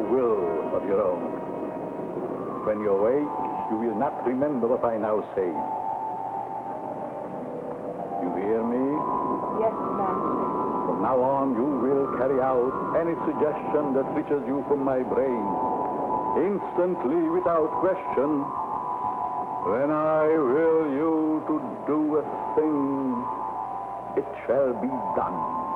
will of your own. When you awake, you will not remember what I now say. You hear me? Yes, Master. From now on, you will carry out any suggestion that reaches you from my brain, instantly, without question. When I will you to do a thing, it shall be done.